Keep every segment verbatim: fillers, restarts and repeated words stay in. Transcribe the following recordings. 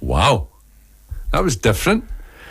Wow, that was different.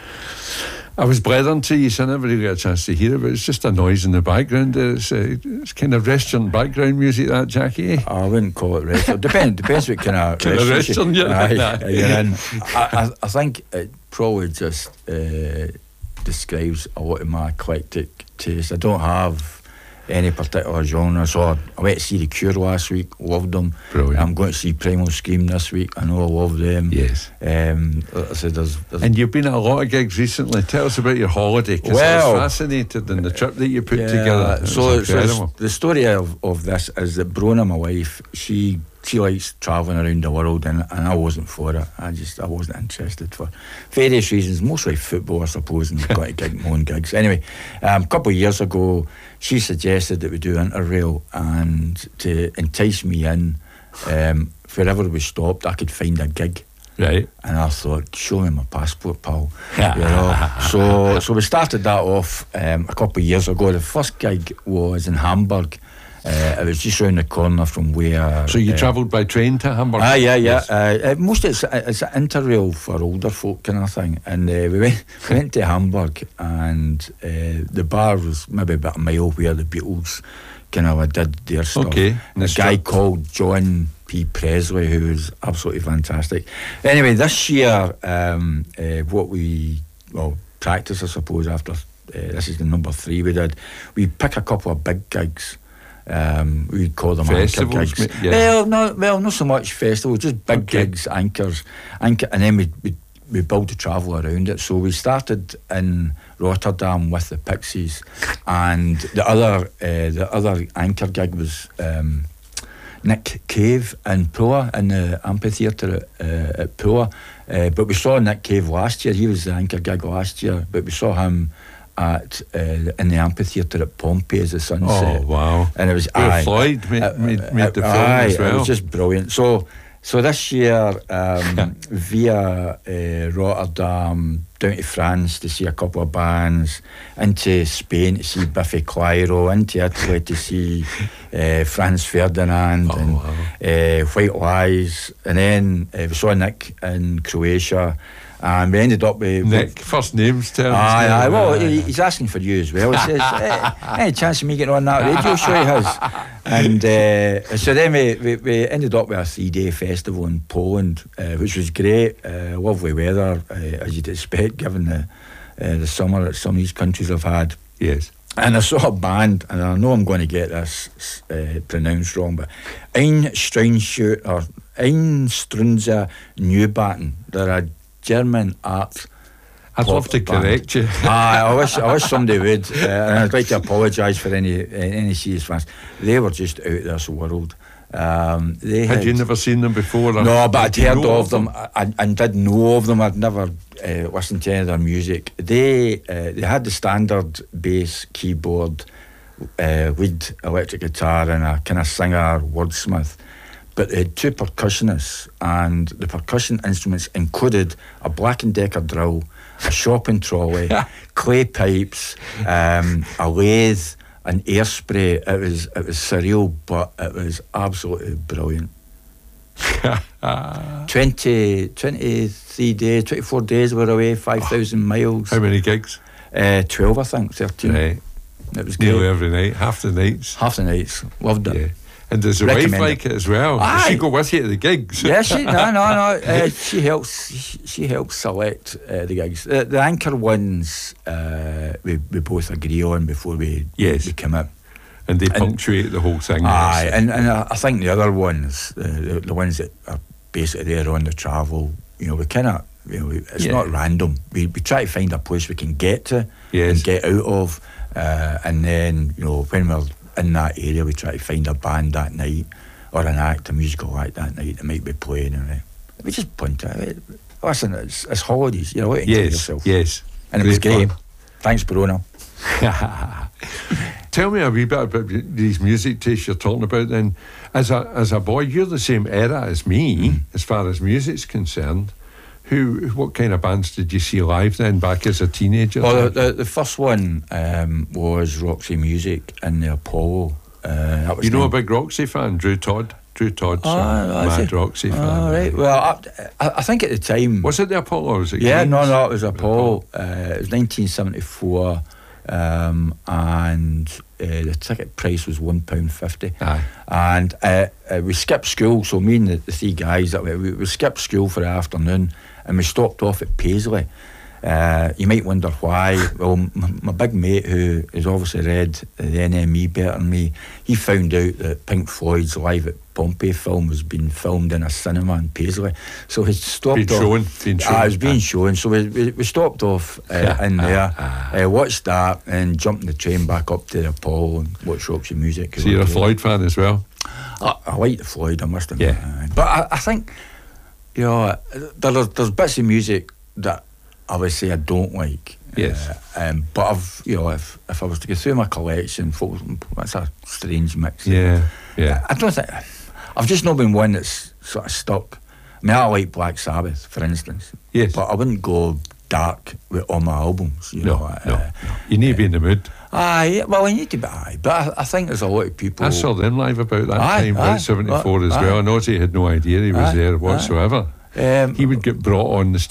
I was blathering to you, so I never really got a chance to hear it, but it's just a noise in the background. It's, uh, it's kind of restaurant background music, that, Jackie. Eh? I wouldn't call it restaurant. Depends, depends what kind of kind restaurant, of restaurant you're, aye, you're in. I, I, I think it probably just uh, describes a lot of my eclectic taste. I don't have any particular genre. So I went to see The Cure last week, loved them. Brilliant. I'm going to see Primal Scream this week. I know I love them. Yes. Um, I said there's, there's and you've been at a lot of gigs recently. Tell us about your holiday, because well, I was fascinated in the trip that you put yeah, together. It so, so the story of, of this is that Brona, my wife, she she likes travelling around the world, and, and I wasn't for it. I just I wasn't interested for various reasons, mostly football, I suppose, and got to gig my own gigs. Anyway, um, a couple of years ago, she suggested that we do Interrail, and to entice me in, um, wherever we stopped, I could find a gig. Right. And I thought, show me my passport, pal. You know? So so we started that off um, a couple of years ago. The first gig was in Hamburg. Uh, it was just round the corner from where. So you uh, travelled by train to Hamburg? Ah, yeah, yeah. Yes. Uh, uh, most it's it's an Interrail for older folk kind of thing. And uh, we went we went to Hamburg, and uh, the bar was maybe about a mile where the Beatles kind of did their stuff. Okay. And a guy called John P. Presley, who was absolutely fantastic. Anyway, this year, um, uh, what we well practice, I suppose, after uh, this is the number three we did. We pick a couple of big gigs. Um, we call them festivals, anchor gigs. Yeah. Well, no, well, not so much festivals, just big okay. gigs, anchors, anchor, and then we, we we build the travel around it. So we started in Rotterdam with the Pixies, and the other uh, the other anchor gig was um, Nick Cave in Pula, in the amphitheatre at, uh, at Pula. Uh, but we saw Nick Cave last year. He was the anchor gig last year, but we saw him at uh, in the amphitheatre at Pompey as the sunset. Oh wow! And it was Bill aye, Floyd made, uh, made, made the uh, film aye, as well. It was just brilliant. So, so this year um, via uh, Rotterdam down to France to see a couple of bands, into Spain to see Biffy Clyro, into Italy to see uh, Franz Ferdinand oh, and wow. uh, White Lies, and then uh, we saw Nick in Croatia. And we ended up with Nick, first names terms. Aye, aye, well, he, he's asking for you as well. He says, hey, any chance of me getting on that radio show he has? And uh, so then we, we, we ended up with a three-day festival in Poland, uh, which was great, uh, lovely weather, uh, as you'd expect, given the uh, the summer that some of these countries have had. Yes. And I saw a band, and I know I'm going to get this uh, pronounced wrong, but Einstrunza or Einstrunza Neubauten. They're a German art. I'd love to band. correct you. ah, I wish I wish somebody would, uh, and I'd like to apologise for any any serious fans. They were just out of this world. Um, they had, had you never seen them before? No, but I'd heard of them, them? I, I did know of them. I'd never uh, listened to any of their music. They uh, they had the standard bass, keyboard, uh, lead electric guitar, and a kind of singer wordsmith. But they had two percussionists, and the percussion instruments included a Black and Decker drill, a shopping trolley, clay pipes, um, a lathe, an air spray. It was it was surreal, but it was absolutely brilliant. twenty, twenty-three days, twenty-four days we were away, five thousand miles. How many gigs? Uh, twelve, I think, thirteen. Right. It was great. Nearly every night, half the nights. Half the nights, loved it. Yeah. And does the Recommend wife like it. it as well? Aye. Does she go with you to the gigs? Yeah, she, no, no, no. Uh, she helps. She, she helps select uh, the gigs. The, the anchor ones uh, we we both agree on before we yes. we commit. And they and, punctuate the whole thing. Aye, and and I think the other ones, uh, the the ones that are basically there on the travel, you know, we kind of, you know, it's yeah. not random. We we try to find a place we can get to yes. and get out of, uh, and then you know when we're in that area, we try to find a band that night or an act, a musical act that night that might be playing, and uh, we just point at it. Listen, it's, it's holidays, you know, enjoy yes, yourself. Yes, and it was great. Fun. Thanks, Bruno. Tell me a wee bit about these music tastes you're talking about. Then, as a as a boy, you're the same era as me mm. as far as music's concerned. Who, what kind of bands did you see live then, back as a teenager? Well, the, the, the first one um, was Roxy Music in the Apollo. Uh, that was you know a big Roxy fan, Drew Todd? True Todd's Oh, a I Mad see. Roxy fan. All right. Well, I, I, I think at the time. Was it the Apollo or was it? Yeah, Queen's? no, no, it was Apollo. Uh, it was nineteen seventy-four, um, and uh, the ticket price was one pound fifty. Aye. And uh, uh, we skipped school, so me and the, the three guys that we, we, we skipped school for the afternoon, and we stopped off at Paisley. Uh, you might wonder why. Well, m- my big mate, who has obviously read the N M E better than me, he found out that Pink Floyd's Live at Pompeii film was being filmed in a cinema in Paisley. So he stopped Been off. shown, been shown. Ah, it was being shown. So we, we, we stopped off uh, in there, uh, watched that, and jumped in the train back up to the Apollo and watched Roxy Music. So you're a Floyd fan as well? I, I like the Floyd, I must admit. Yeah. But I, I think, you know, there, there's bits of music that I would say I don't like. Yes. Uh, um, but I've, you know, if if I was to go through my collection, folks, that's a strange mix. Yeah, yeah. I, I don't think, I've just not been one that's sort of stuck. I mean, I like Black Sabbath, for instance. Yes. But I wouldn't go dark with all my albums, you No, know. no, uh, no. You need to be in the mood. Aye, well, I need to be, aye. But I, I think there's a lot of people. I saw them live about that Aye, time, aye, about seventy-four as aye. well. And Ozzy had no idea he was Aye, there aye. whatsoever. Um, He would get brought on the stage